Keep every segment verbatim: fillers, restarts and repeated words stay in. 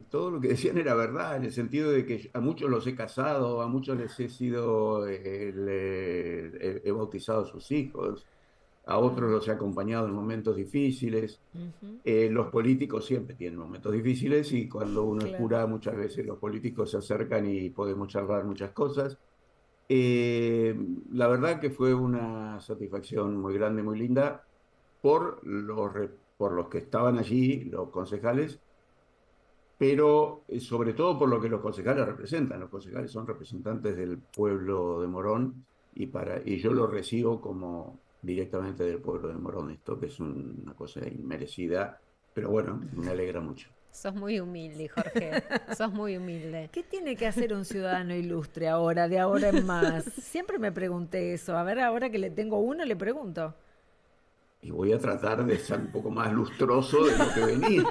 todo lo que decían era verdad, en el sentido de que a muchos los he casado, a muchos les he sido, eh, le- he, he bautizado a sus hijos, a otros los he acompañado en momentos difíciles. Ujú. Eh, los políticos siempre tienen momentos difíciles y cuando uno es Claro. cura, muchas veces los políticos se acercan y podemos charlar muchas cosas. Eh, la verdad que fue una satisfacción muy grande, muy linda por los, re- por los que estaban allí, los concejales, pero eh, sobre todo por lo que los concejales representan. Los concejales son representantes del pueblo de Morón y, para, y yo lo recibo como directamente del pueblo de Morón, esto que es un- una cosa inmerecida, pero bueno, me alegra mucho. Sos muy humilde, Jorge. Sos muy humilde. ¿Qué tiene que hacer un ciudadano ilustre ahora, de ahora en más? Siempre me pregunté eso. A ver, ahora que le tengo uno, le pregunto. Y voy a tratar de ser un poco más lustroso de lo que venía.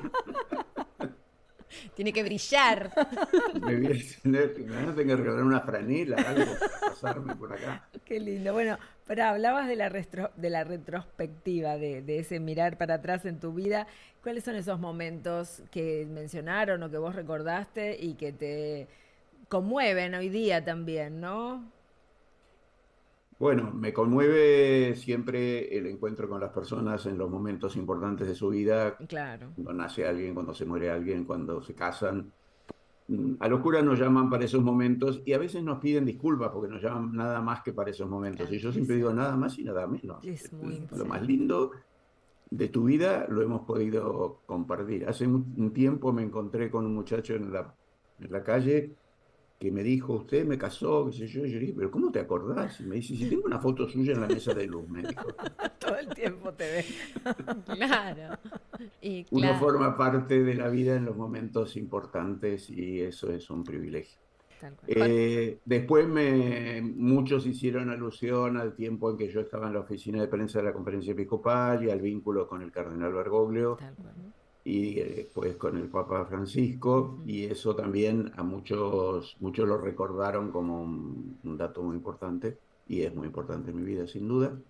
Tiene que brillar. Me voy a tener, me van a tener que regalar una franela, algo para pasarme por acá. Qué lindo. Bueno, pero hablabas de la, retro- de la retrospectiva, de, de ese mirar para atrás en tu vida. ¿Cuáles son esos momentos que mencionaron o que vos recordaste y que te conmueven hoy día también, ¿no? Bueno, me conmueve siempre el encuentro con las personas en los momentos importantes de su vida, Claro. cuando nace alguien, cuando se muere alguien, cuando se casan. Mm, A los curas nos llaman para esos momentos y a veces nos piden disculpas porque nos llaman nada más que para esos momentos. Claro. Y yo Es siempre digo cierto. nada más y nada menos. Es muy Lo más importante. lindo de tu vida lo hemos podido compartir. Hace un un tiempo me encontré con un muchacho en la, en la calle que me dijo, usted me casó, qué sé yo, y yo le dije, pero ¿cómo te acordás? Y me dice, si tengo una foto suya en la mesa de luz, me dijo. Todo el tiempo te ve. Claro. Y Uno claro. forma parte de la vida en los momentos importantes y eso es un privilegio. Tal cual. Jorge. Eh, después me, muchos hicieron alusión al tiempo en que yo estaba en la oficina de prensa de la Conferencia Episcopal y al vínculo con el cardenal Bergoglio Tal cual. y eh, después con el Papa Francisco, y eso también a muchos, muchos lo recordaron como un, un dato muy importante, y es muy importante en mi vida, sin duda.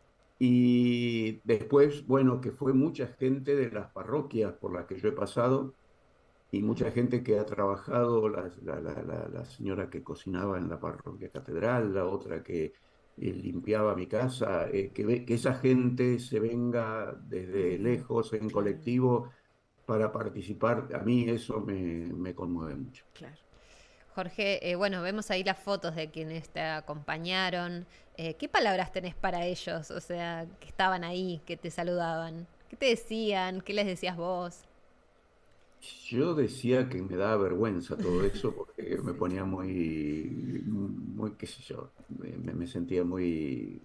Y después, bueno, que fue mucha gente de las parroquias por las que yo he pasado, y mucha gente que ha trabajado, la, la, la, la- la señora que cocinaba en la parroquia catedral, la otra que eh, limpiaba mi casa, eh, que, ve- que esa gente se venga desde lejos en Claro, colectivo para participar, a mí eso me, me conmueve mucho. claro. Jorge, eh, bueno, vemos ahí las fotos de quienes te acompañaron. Eh, ¿qué palabras tenés para ellos? O sea, que estaban ahí, que te saludaban. ¿Qué te decían? ¿Qué les decías vos? Yo decía que me daba vergüenza todo eso porque me Sí, ponía muy, muy, qué sé yo, me, me- me sentía muy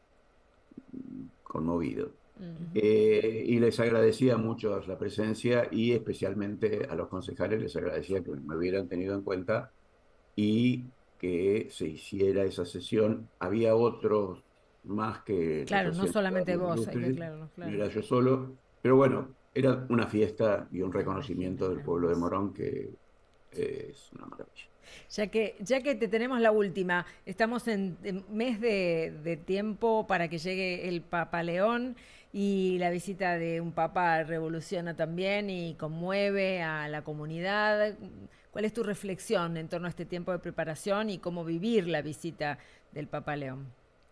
conmovido. Eh, y les agradecía mucho la presencia y especialmente a los concejales les agradecía que me hubieran tenido en cuenta y que se hiciera esa sesión. Había otros más que los claro, no hacían solamente ciudadanos vos, hay que ilustres, aclararlo, no claro. era yo solo, pero bueno, era una fiesta y un Me imagino, reconocimiento del pueblo de hermoso. Morón que es una maravilla. Ya que, ya que te tenemos la última, estamos en, en mes de, de tiempo para que llegue el Papa León y la visita de un Papa revoluciona también y conmueve a la comunidad. ¿Cuál es tu reflexión en torno a este tiempo de preparación y cómo vivir la visita del Papa León?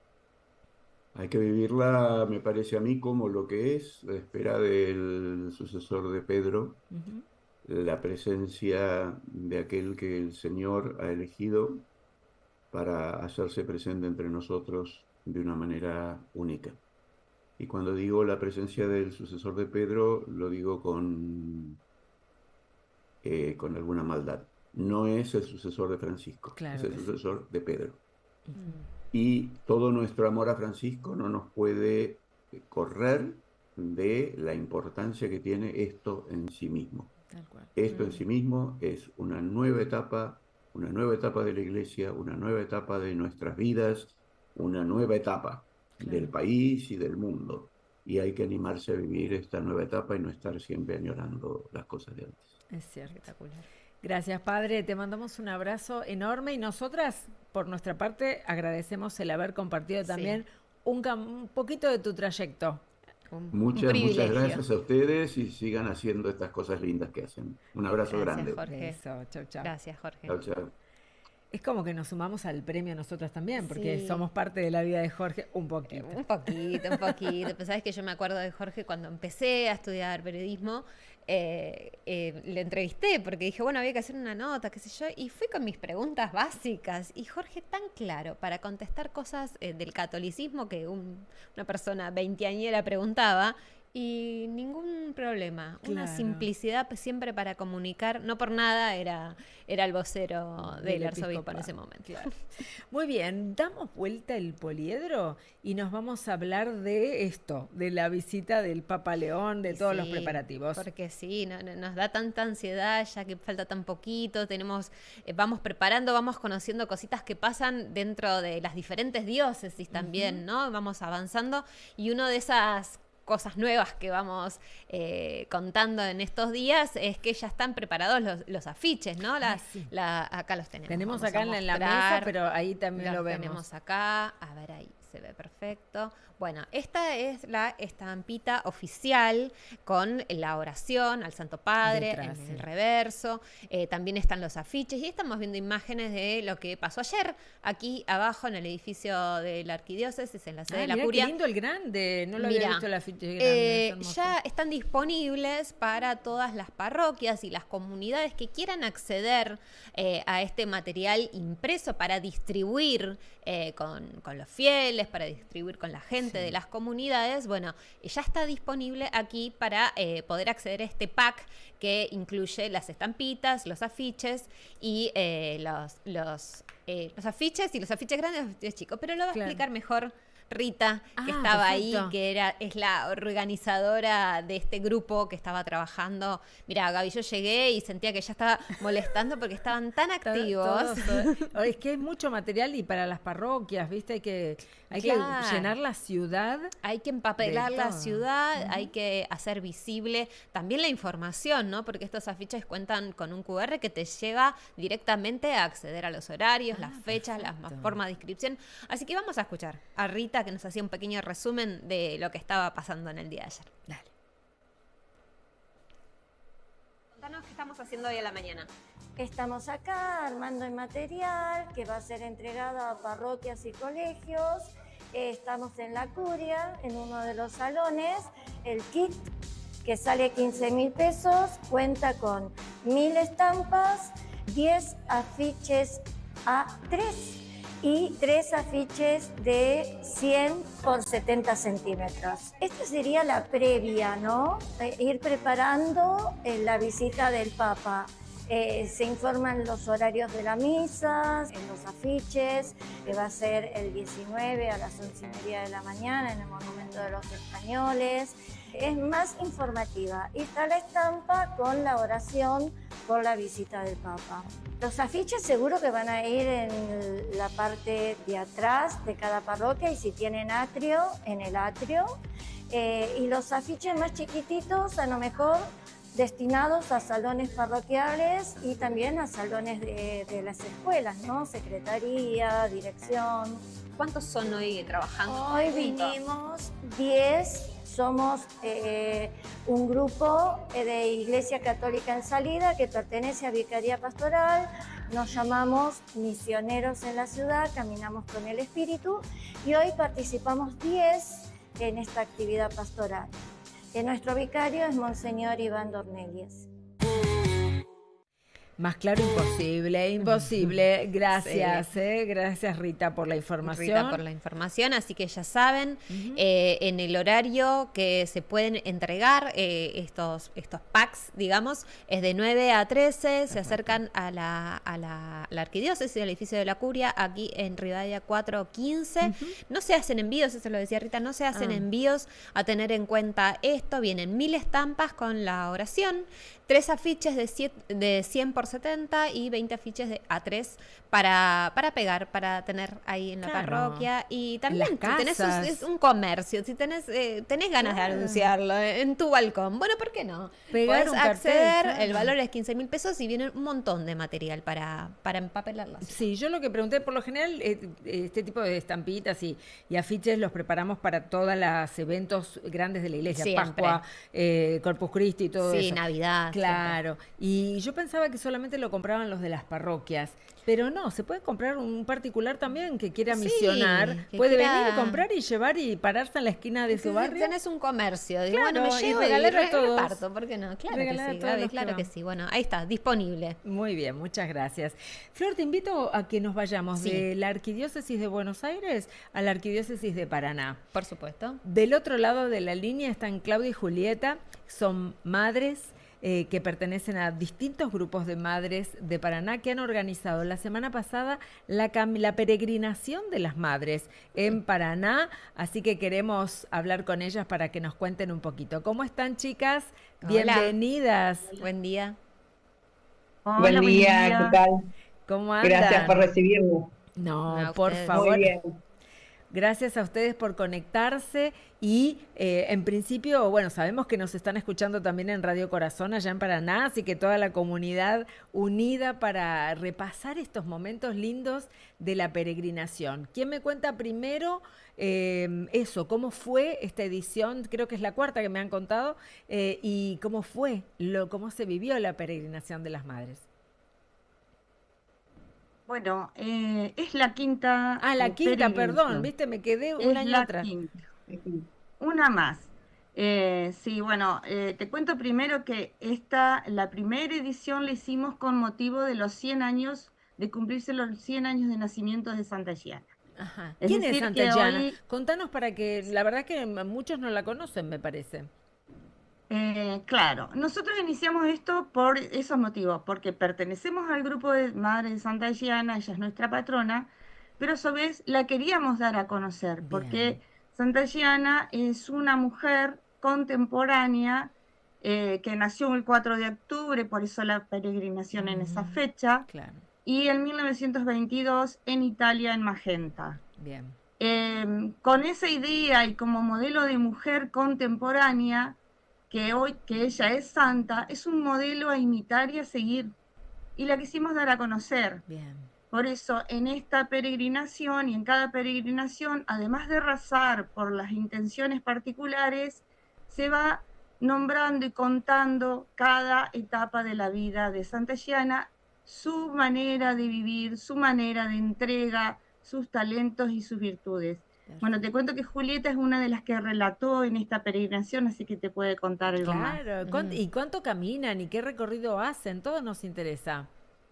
Hay que vivirla, me parece a mí, como lo que es la espera del sucesor de Pedro, la presencia de aquel que el Señor ha elegido para hacerse presente entre nosotros de una manera única. Y cuando digo la presencia del sucesor de Pedro, lo digo con, eh, con alguna maldad. No es el sucesor de Francisco, es Claro el que sí. sucesor de Pedro. Y todo nuestro amor a Francisco no nos puede eh, correr de la importancia que tiene esto en sí mismo. Tal cual. Esto en sí mismo es una nueva etapa, una nueva etapa de la iglesia, una nueva etapa de nuestras vidas, una nueva etapa del Claro. país y del mundo. Y hay que animarse a vivir esta nueva etapa y no estar siempre añorando las cosas de antes. Es cierto. Espectacular. Gracias, padre. Te mandamos un abrazo enorme y nosotras, por nuestra parte, agradecemos el haber compartido Sí. también un, cam- un poquito de tu trayecto. Un, un Muchas, muchas privilegio. gracias a ustedes y sigan haciendo estas cosas lindas que hacen. Un abrazo Gracias, grande. Jorge. Eso, chau, chau. Gracias, Jorge. Chao, chao. Es como que nos sumamos al premio nosotras también, porque Sí. somos parte de la vida de Jorge un Eh, poquito. Un poquito, un poquito. Pues sabes que yo me acuerdo de Jorge cuando empecé a estudiar periodismo. eh, eh, le entrevisté porque dije, bueno, había que hacer una nota, qué sé yo, y fui con mis preguntas básicas. Y Jorge tan claro para contestar cosas eh, del catolicismo que un- una persona veinteañera preguntaba. Y ningún problema, una Claro. simplicidad pues, siempre para comunicar, no por nada era, era el vocero del Del arzobispo en episcopado, ese momento. claro. Muy bien, damos vuelta el poliedro y nos vamos a hablar de esto, de la visita del Papa León, de Y todos los sí, preparativos. Porque sí, no- no- nos da tanta ansiedad ya que falta tan poquito, tenemos, eh, vamos preparando, vamos conociendo cositas que pasan dentro de las diferentes diócesis también, ¿no? Vamos avanzando y uno de esas cosas nuevas que vamos eh, contando en estos días es que ya están preparados los, los afiches, ¿no? La- Ah, sí. la- acá los tenemos. Tenemos Vamos acá a en la, en la mesa, mostrar. pero ahí también Los lo vemos. tenemos acá. A ver, ahí se ve perfecto. Bueno, esta es la estampita oficial con la oración al Santo Padre Detrás, en sí. el reverso. Eh, también están los afiches y estamos viendo imágenes de lo que pasó ayer aquí abajo en el edificio de la arquidiócesis, en la sede Ah, de la mirá curia. qué lindo el grande, no lo Mirá, había visto el afiche grande. eh, es hermoso. ya están disponibles para todas las parroquias y las comunidades que quieran acceder eh, a este material impreso para distribuir eh, con, con los fieles, para distribuir con la gente Sí. de las comunidades. Bueno, ya está disponible aquí para eh, poder acceder a este pack que incluye las estampitas, los afiches y eh, los, los, eh, los afiches y los afiches grandes y los afiches chicos. Pero lo va a Claro. explicar mejor Rita, que Ah, estaba ahí, perfecto. que era, es la organizadora de este grupo que estaba trabajando. Mira, Gaby, yo llegué y sentía que ya estaba molestando porque estaban tan Todo- activos. todo- todo. Es que hay mucho material y para las parroquias, ¿viste? Hay que, hay Claro. que llenar la ciudad. Hay que empapelar De la todo. ciudad, hay que hacer visible también la información, ¿no? Porque estos afiches cuentan con un Q R que te lleva directamente a acceder a los horarios, Ah, las fechas, las perfecto. formas de inscripción. Así que vamos a escuchar a Rita que nos hacía un pequeño resumen de lo que estaba pasando en el día de ayer. Dale. Contanos qué estamos haciendo hoy a la mañana. Estamos acá armando el material que va a ser entregado a parroquias y colegios. Eh, Estamos en la curia, en uno de los salones. El kit, que sale quince mil pesos, cuenta con mil estampas, diez afiches A tres y tres afiches de cien por setenta centímetros. Esta sería la previa, ¿no? Eh, ir preparando eh, la visita del Papa. Eh, se informan los horarios de la misa, en los afiches, que va a ser el diecinueve a las once y media de la mañana en el Monumento de los Españoles. Es más informativa y está la estampa con la oración por la visita del Papa. Los afiches seguro que van a ir en la parte de atrás de cada parroquia y si tienen atrio, en el atrio. Eh, y los afiches más chiquititos a lo mejor destinados a salones parroquiales y también a salones de, de las escuelas, ¿no? Secretaría, dirección. ¿Cuántos son hoy trabajando? Hoy vinimos diez, somos eh, un grupo eh, de Iglesia Católica en Salida que pertenece a Vicaría Pastoral, nos llamamos Misioneros en la Ciudad, caminamos con el Espíritu y hoy participamos diez en esta actividad pastoral. Que nuestro vicario es Monseñor Iván Dornelies. Más claro imposible, imposible. Gracias, eh, gracias Rita por la información. Rita por la información, así que ya saben, eh, en el horario que se pueden entregar eh, estos, estos packs, digamos, es de nueve a trece, se acercan a la, a la, la arquidiócesis, al edificio de la curia, aquí en Rivadavia cuatro quince. No se hacen envíos, eso lo decía Rita, no se hacen Ah. envíos, a tener en cuenta esto, vienen mil estampas con la oración, tres afiches de, siete, de cien por setenta y veinte afiches de A tres para, para pegar, para tener ahí en la Claro. parroquia. Y también En las si tenés casas. un, es un comercio, si tenés, eh, tenés ganas Claro. de anunciarlo en tu balcón, bueno, ¿por qué no? Pegar Podés un cartel, acceder, claro. el valor es quince mil pesos y viene un montón de material para, para empapelar la ciudad. Sí, yo lo que pregunté, por lo general, eh, este tipo de estampitas y, y afiches los preparamos para todos los eventos grandes de la iglesia, Siempre. Pascua, eh, Corpus Christi y todo Sí, eso. Navidad, Claro, y yo pensaba que solamente lo compraban los de las parroquias, pero no, se puede comprar un particular también que quiera Sí, misionar, que puede quiera- venir, comprar y llevar y pararse en la esquina de Si su barrio. tenés un comercio, digo, Claro, bueno, me y llevo y, regalar a re- todos. reparto, ¿por qué no? Claro Regalar a que sí, todos Gaby, los que claro que, van. sí. Bueno, ahí está, disponible. Muy bien, muchas gracias. Flor, te invito a que nos vayamos Sí. de la Arquidiócesis de Buenos Aires a la Arquidiócesis de Paraná. Por supuesto. Del otro lado de la línea están Claudia y Julieta, son madres eh, que pertenecen a distintos grupos de madres de Paraná que han organizado la semana pasada la, cam- la peregrinación de las madres en Paraná, así que queremos hablar con ellas para que nos cuenten un poquito. ¿Cómo están, chicas? Hola. Bienvenidas. Buen día. Hola, Buen buen día, día. ¿qué tal? ¿Cómo andan? Gracias por recibirnos. No, A por ustedes. favor. Muy bien. Gracias a ustedes por conectarse y eh, en principio, bueno, sabemos que nos están escuchando también en Radio Corazón allá en Paraná, así que toda la comunidad unida para repasar estos momentos lindos de la peregrinación. ¿Quién me cuenta primero eh, eso? ¿Cómo fue esta edición? Creo que es la cuarta que me han contado eh, y cómo fue, lo, cómo se vivió la peregrinación de las madres. Bueno, eh, es la quinta. Ah, la eh, quinta, peregrinación. perdón, viste, me quedé un Es año la atrás. quinta. Una más. Eh, sí, bueno, eh, te cuento primero que esta, la primera edición la hicimos con motivo de los cien años, de cumplirse los cien años de nacimiento de Santa Giana. Ajá. Es ¿Quién es decir, Santa que Giana? hoy- Contanos para que, la verdad que muchos no la conocen, me parece. Eh, claro, nosotros iniciamos esto por esos motivos, porque pertenecemos al grupo de Madres de Santa Giana, ella es nuestra patrona, pero a su vez la queríamos dar a conocer, Bien. porque Santa Giana es una mujer contemporánea eh, que nació el cuatro de octubre, por eso la peregrinación en esa Ujú. fecha, Claro, y en mil novecientos veintidós en Italia, en Magenta. bien. Eh, con esa idea y como modelo de mujer contemporánea, que hoy que ella es santa, es un modelo a imitar y a seguir. Y la quisimos dar a conocer. Bien. Por eso, en esta peregrinación y en cada peregrinación, además de rezar por las intenciones particulares, se va nombrando y contando cada etapa de la vida de Santa Giana, su manera de vivir, su manera de entrega, sus talentos y sus virtudes. Bueno, te cuento que Julieta es una de las que relató en esta peregrinación, así que te puede contar algo más. Claro. ¿Cuán- Mm. ¿Y cuánto caminan y qué recorrido hacen? Todo nos interesa.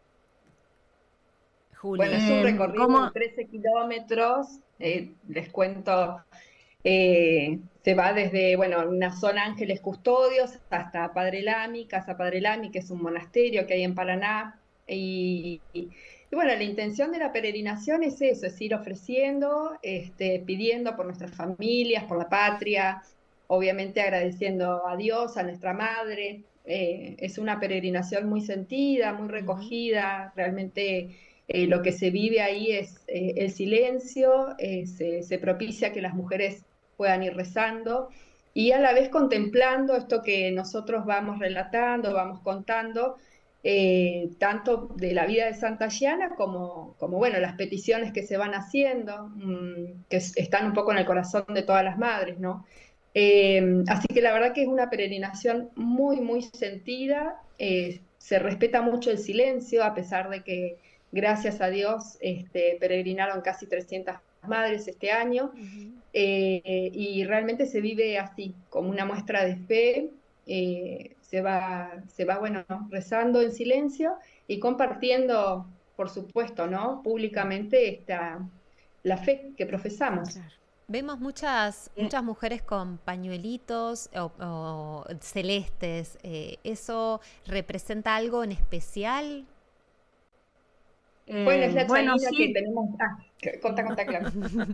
Julia. Bueno, es un Eh, recorrido ¿cómo? de trece kilómetros, eh, les cuento, eh, se va desde, bueno, una zona Ángeles Custodios hasta Padre Lamy, Casa Padre Lamy, que es un monasterio que hay en Paraná, y, y- y bueno, la intención de la peregrinación es eso, es ir ofreciendo, este, pidiendo por nuestras familias, por la patria, obviamente agradeciendo a Dios, a nuestra madre. Eh, es una peregrinación muy sentida, muy recogida, realmente eh, lo que se vive ahí es eh, el silencio, eh, se, se propicia que las mujeres puedan ir rezando y a la vez contemplando esto que nosotros vamos relatando, vamos contando, eh, tanto de la vida de Santa Giana como, como, bueno, las peticiones que se van haciendo, mmm, que es- están un poco en el corazón de todas las madres, ¿no? Eh, así que la verdad que es una peregrinación muy, muy sentida, eh, se respeta mucho el silencio, a pesar de que, gracias a Dios, este, peregrinaron casi trescientas madres este año, eh, y realmente se vive así, como una muestra de fe, eh, se va, se va, bueno, ¿no? rezando en silencio y compartiendo, por supuesto, ¿no? Públicamente esta, la fe que profesamos. Claro. Vemos muchas, Eh. muchas mujeres con pañuelitos o, o celestes. eh, ¿Eso representa algo en especial? Eh, Bueno, es la bueno, chanina sí, que tenemos. Ah, Conta, conta, claro.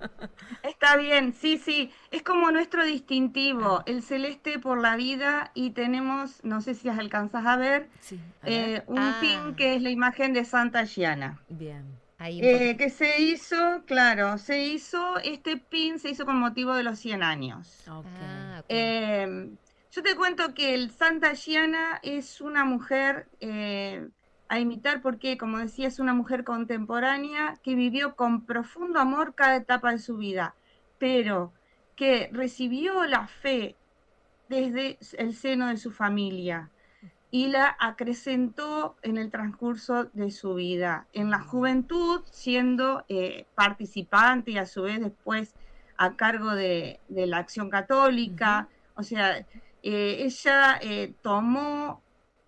Está bien, sí, sí, es como nuestro distintivo, el celeste por la vida, y tenemos, no sé si las alcanzas a ver, Sí, a ver. eh, un Ah. pin que es la imagen de Santa Gianna. Bien. Ahí un Eh, poquito. que se hizo, claro, se hizo, este pin se hizo con motivo de los cien años. Ok. Ah, ok. Eh, yo te cuento que el Santa Gianna es una mujer eh, a imitar porque, como decía, es una mujer contemporánea que vivió con profundo amor cada etapa de su vida, pero que recibió la fe desde el seno de su familia y la acrecentó en el transcurso de su vida. En la juventud, siendo eh, participante y a su vez después a cargo de, de la Acción Católica, uh-huh. O sea, eh, ella eh, tomó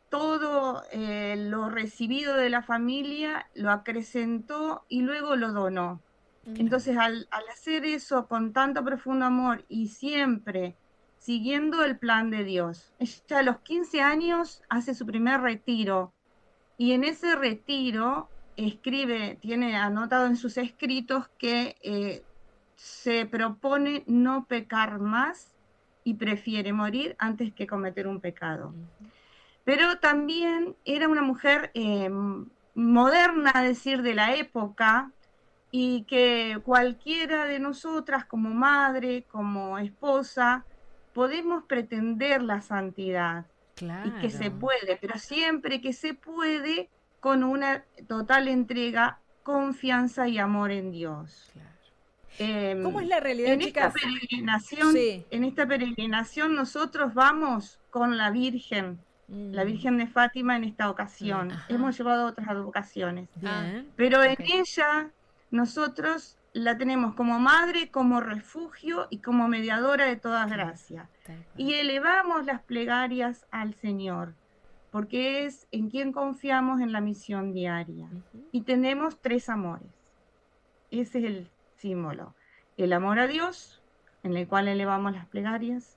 todo eh, lo recibido de la familia, lo acrecentó y luego lo donó. Uh-huh. Entonces, al, al hacer eso con tanto profundo amor y siempre siguiendo el plan de Dios. Ella a los quince años hace su primer retiro y en ese retiro escribe, tiene anotado en sus escritos que eh, se propone no pecar más y prefiere morir antes que cometer un pecado. Uh-huh. Pero también era una mujer eh, moderna, a decir, de la época, y que cualquiera de nosotras como madre, como esposa, podemos pretender la santidad. Claro. Y que se puede, pero siempre que se puede con una total entrega, confianza y amor en Dios. Claro. Eh, ¿Cómo es la realidad, en chicas? Esta peregrinación, sí. En esta peregrinación nosotros vamos con la Virgen, mm. la Virgen de Fátima en esta ocasión. Ajá. Hemos llevado otras advocaciones. Bien. Pero okay. En ella nosotros la tenemos como madre, como refugio y como mediadora de toda gracia. Y elevamos las plegarias al Señor, porque es en quien confiamos en la misión diaria. Uh-huh. Y tenemos tres amores. Ese es el símbolo. El amor a Dios, en el cual elevamos las plegarias.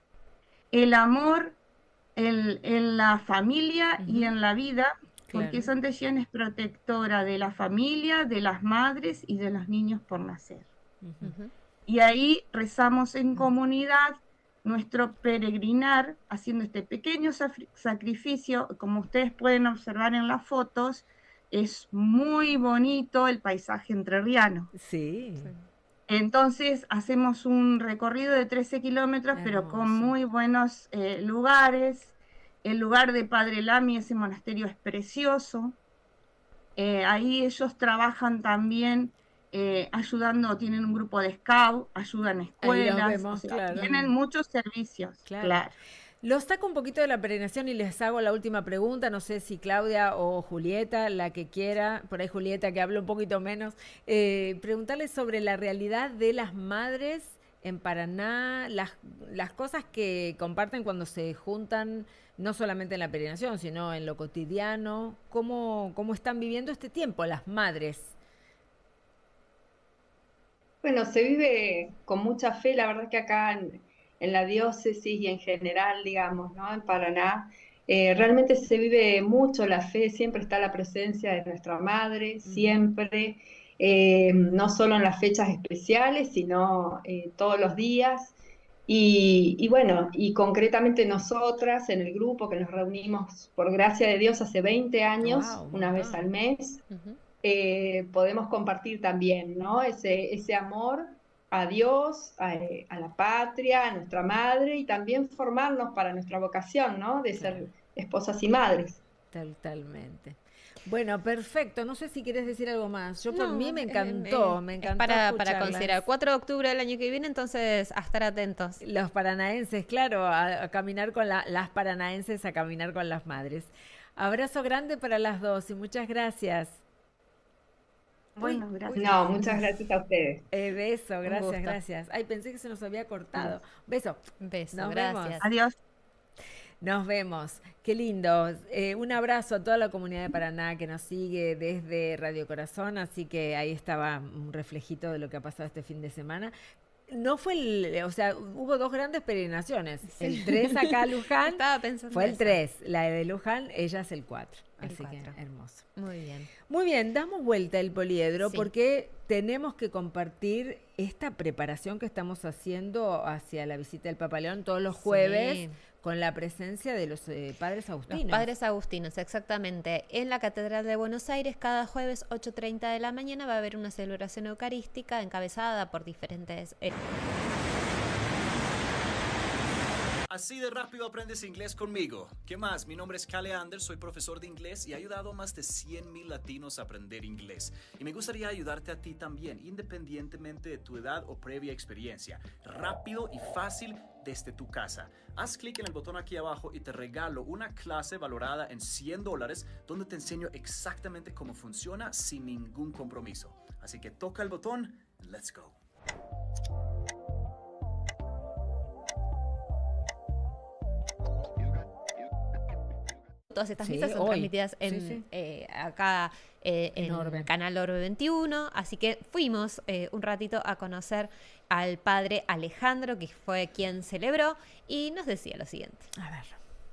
El amor en, en la familia uh-huh. y en la vida, porque claro. Santa Gianna es protectora de la familia, de las madres y de los niños por nacer. Uh-huh. Y ahí rezamos en comunidad nuestro peregrinar, haciendo este pequeño sacrificio. Como ustedes pueden observar en las fotos, es muy bonito el paisaje entrerriano. Sí. Entonces hacemos un recorrido de trece kilómetros, hermoso. Pero con muy buenos eh, lugares. El lugar de Padre Lamy, ese monasterio es precioso. Eh, ahí ellos trabajan también eh, ayudando, tienen un grupo de scout, ayudan a escuelas, vemos, o sea, claro. Tienen muchos servicios. Claro. Claro. Los saco un poquito de la peregrinación y les hago la última pregunta. No sé si Claudia o Julieta, la que quiera, por ahí Julieta que habla un poquito menos, eh, preguntarles sobre la realidad de las madres en Paraná, las, las cosas que comparten cuando se juntan, no solamente en la peregrinación, sino en lo cotidiano. ¿Cómo, cómo están viviendo este tiempo las madres? Bueno, se vive con mucha fe, la verdad que acá en, en la diócesis y en general, digamos, ¿no? En Paraná, eh, realmente se vive mucho la fe, siempre está la presencia de nuestra madre, uh-huh. siempre, eh, no solo en las fechas especiales, sino eh, todos los días. Y, y bueno, y concretamente nosotras en el grupo que nos reunimos por gracia de Dios hace veinte años, wow, una wow. vez al mes, uh-huh. eh, podemos compartir también, ¿no? Ese, ese amor a Dios, a, a la patria, a nuestra madre y también formarnos para nuestra vocación, ¿no? De claro. ser esposas y madres. Totalmente. Bueno, perfecto. No sé si quieres decir algo más. Yo por no, mí me encantó, eh, me encantó. Para, para considerar. cuatro de octubre del año que viene, entonces a estar atentos. Los paranaenses, claro, a, a caminar con la, las paranaenses, a caminar con las madres. Abrazo grande para las dos y muchas gracias. Bueno, uy, gracias. No, muchas gracias a ustedes. Eh, beso, gracias, gracias. Ay, pensé que se nos había cortado. Beso. Beso, nos gracias. Vemos. Adiós. Nos vemos. Qué lindo. Eh, un abrazo a toda la comunidad de Paraná que nos sigue desde Radio Corazón, así que ahí estaba un reflejito de lo que ha pasado este fin de semana. no fue el, o sea, hubo dos grandes peregrinaciones. Sí. El tres acá a Luján. Estaba pensando fue el eso. tres, la de Luján, ella es el cuatro. El Así cuatro. que hermoso. Muy bien. Muy bien, damos vuelta el poliedro Sí. porque tenemos que compartir esta preparación que estamos haciendo hacia la visita del Papa León todos los jueves. Sí. Con la presencia de los eh, padres agustinos. Los padres agustinos, exactamente. En la Catedral de Buenos Aires, cada jueves, ocho treinta de la mañana, va a haber una celebración eucarística encabezada por diferentes... Eh, Así de rápido aprendes inglés conmigo. ¿Qué más? Mi nombre es Cale Anders, soy profesor de inglés y he ayudado a más de cien mil latinos a aprender inglés. Y me gustaría ayudarte a ti también, independientemente de tu edad o previa experiencia. Rápido y fácil desde tu casa. Haz clic en el botón aquí abajo y te regalo una clase valorada en cien dólares donde te enseño exactamente cómo funciona sin ningún compromiso. Así que toca el botón, let's go. Todas estas Sí, misas son hoy. transmitidas en, Sí, sí. eh, acá eh, En en Orbe. Canal Orbe veintiuno, así que fuimos eh, un ratito a conocer al padre Alejandro, que fue quien celebró, y nos decía lo siguiente. A ver.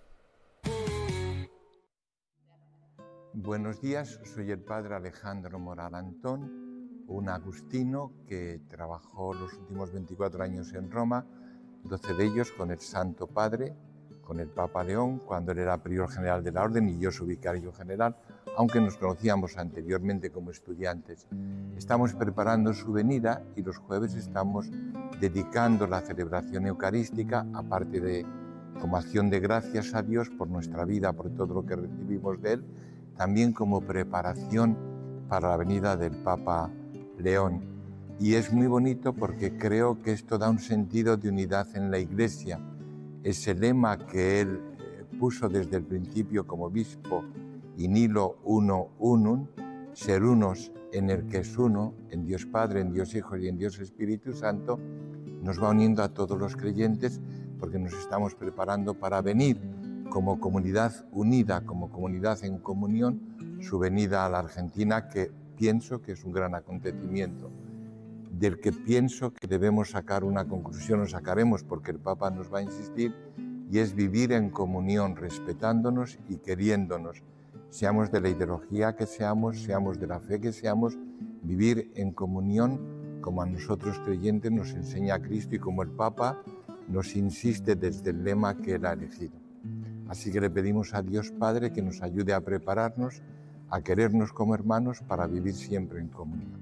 Buenos días, soy el padre Alejandro Moral Antón, un agustino que trabajó los últimos veinticuatro años en Roma, doce de ellos con el Santo Padre, con el Papa León, cuando él era prior general de la Orden y yo su vicario general, aunque nos conocíamos anteriormente como estudiantes. Estamos preparando su venida y los jueves estamos dedicando la celebración eucarística, aparte de como acción de gracias a Dios por nuestra vida, por todo lo que recibimos de él, también como preparación para la venida del Papa León. Y es muy bonito porque creo que esto da un sentido de unidad en la Iglesia. Ese lema que él puso desde el principio como obispo, in illo uno unum, ser unos en el que es uno, en Dios Padre, en Dios Hijo y en Dios Espíritu Santo, nos va uniendo a todos los creyentes porque nos estamos preparando para venir como comunidad unida, como comunidad en comunión, su venida a la Argentina, que pienso que es un gran acontecimiento, del que pienso que debemos sacar una conclusión, o sacaremos porque el Papa nos va a insistir, y es vivir en comunión, respetándonos y queriéndonos. Seamos de la ideología que seamos, seamos de la fe que seamos, vivir en comunión como a nosotros creyentes nos enseña Cristo y como el Papa nos insiste desde el lema que él ha elegido. Así que le pedimos a Dios Padre que nos ayude a prepararnos, a querernos como hermanos para vivir siempre en comunión.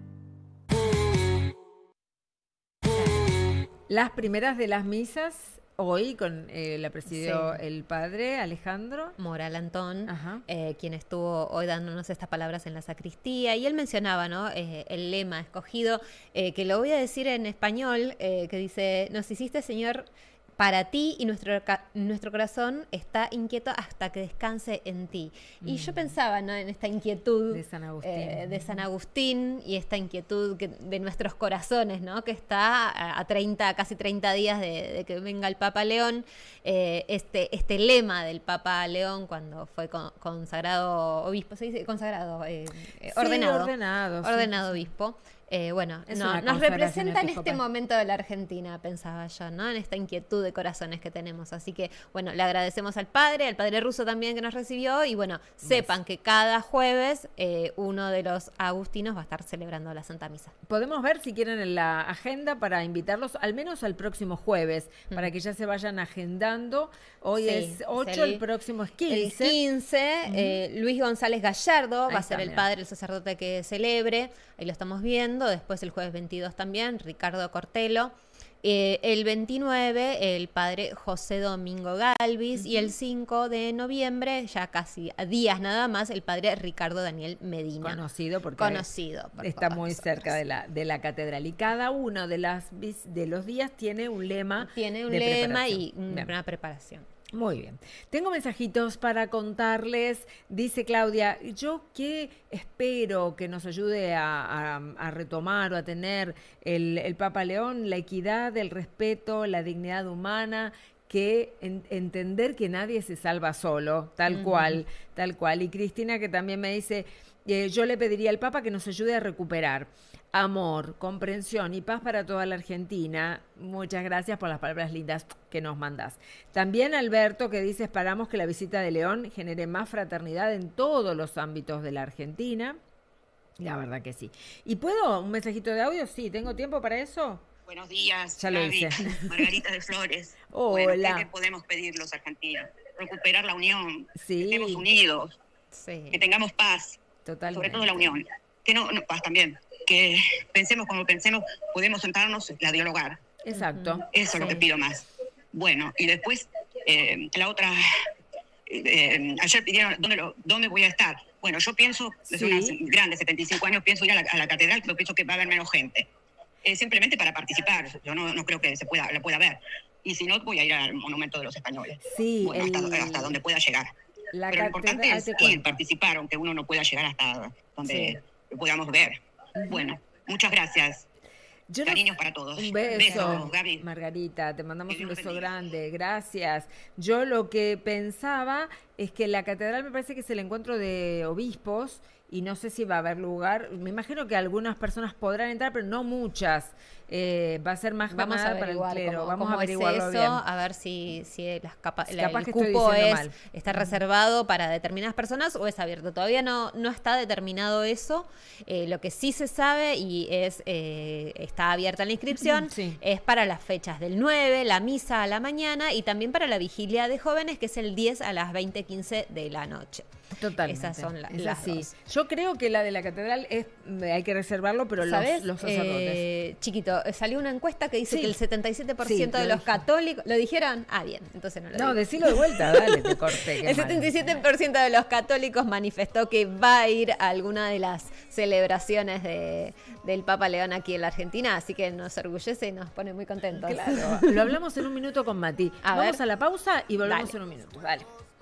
Las primeras de las misas, hoy con eh, la presidió Sí. el padre Alejandro Moral Antón, Ajá. eh, quien estuvo hoy dándonos estas palabras en la sacristía, y él mencionaba, ¿no?, eh, el lema escogido, eh, que lo voy a decir en español, eh, que dice: nos hiciste, Señor, para ti, y nuestro, nuestro corazón está inquieto hasta que descanse en ti. Mm. Y yo pensaba, ¿no?, en esta inquietud de San Agustín, eh, de San Agustín y esta inquietud que, de nuestros corazones, ¿no?, que está a treinta, casi treinta días de, de que venga el Papa León. Eh, este, este lema del Papa León cuando fue con, consagrado obispo, ¿se dice? Consagrado, eh, sí, ordenado, ordenado, ordenado sí, obispo. Eh, bueno, es no, una nos consagración representa en este episcopal. momento de la Argentina, pensaba yo, ¿no?, en esta inquietud de corazones que tenemos. Así que, bueno, le agradecemos al padre, al padre ruso también que nos recibió, y bueno, sepan que cada jueves eh, uno de los agustinos va a estar celebrando la Santa Misa. Podemos ver si quieren en la agenda para invitarlos al menos al próximo jueves, mm. para que ya se vayan agendando. Hoy sí, es ocho, es el, el próximo es quince. El quince, uh-huh. eh, Luis González Gallardo Ahí va a está, ser el mira. padre, el sacerdote que celebre. Ahí lo estamos viendo. Después el jueves veintidós también, Ricardo Cortelo. Eh, el veintinueve, el padre José Domingo Galvis. Uh-huh. Y el cinco de noviembre, ya casi a días nada más, el padre Ricardo Daniel Medina. Conocido porque Conocido por está muy nosotros. cerca de la, de la catedral. Y cada uno de, las, de los días tiene un lema. Tiene un de lema y Bien. una preparación. Muy bien. Tengo mensajitos para contarles. Dice Claudia, yo que espero que nos ayude a, a, a retomar o a tener el, el Papa León, la equidad, el respeto, la dignidad humana, que en, entender que nadie se salva solo, tal uh-huh. cual, tal cual. Y Cristina, que también me dice, eh, yo le pediría al Papa que nos ayude a recuperar amor, comprensión y paz para toda la Argentina. Muchas gracias por las palabras lindas que nos mandás. También Alberto, que dice: esperamos que la visita de León genere más fraternidad en todos los ámbitos de la Argentina. La verdad que sí. ¿Y puedo un mensajito de audio? Sí, ¿tengo tiempo para eso? Buenos días, ya lo Gaby, hice. Margarita de Flores. Hola. Bueno, ¿qué podemos pedir los argentinos? Recuperar la unión, sí. que estemos unidos, sí. que tengamos paz, totalmente. Sobre todo la unión. Que no, no, paz también, que pensemos como pensemos, podemos sentarnos y a dialogar. Exacto. Eso sí. es lo que pido más. Bueno, y después, eh, la otra, eh, ayer pidieron, ¿dónde, lo, ¿dónde voy a estar? Bueno, yo pienso, desde sí. una grande, setenta y cinco años, pienso ir a la, a la catedral, pero pienso que va a haber menos gente. Eh, simplemente para participar, yo no, no creo que se pueda, la pueda ver. Y si no, voy a ir al Monumento de los Españoles. Sí, bueno, el... hasta, hasta donde pueda llegar. La pero lo importante es ir, participar, aunque uno no pueda llegar hasta donde sí. podamos ver. Uh-huh. Bueno, muchas gracias. Yo Cariños no... para todos. Un beso, beso Gaby. Margarita, te mandamos un beso bendiga. grande, gracias. Yo lo que pensaba es que la catedral me parece que es el encuentro de obispos y no sé si va a haber lugar. Me imagino que algunas personas podrán entrar, pero no muchas. Eh, va a ser más Vamos a para el clero. Cómo, Vamos cómo a averiguarlo es eso, bien. A ver si, si las capa, si la, capaz el que cupo estoy es, mal. está reservado para determinadas personas o es abierto. Todavía no, no está determinado eso. Eh, lo que sí se sabe y es eh, está abierta la inscripción sí. es para las fechas del nueve, la misa a la mañana y también para la vigilia de jóvenes, que es el diez a las veinte quince de la noche. Totalmente. Esas son la, es las así. dos. Yo creo que la de la catedral es hay que reservarlo, pero ¿sabes? los, los sacerdotes. Eh, chiquito, salió una encuesta que dice sí. que el setenta y siete por ciento sí, de los dije. católicos... ¿Lo dijeron? Ah, bien, entonces no lo No, digo. decilo de vuelta, dale, te corté. El setenta y siete por ciento de los católicos manifestó que va a ir a alguna de las celebraciones de, del Papa León aquí en la Argentina, así que nos orgullece y nos pone muy contentos. Claro, lo hablamos en un minuto con Mati. A Vamos ver. a la pausa y volvemos Dale. en un minuto. Dale.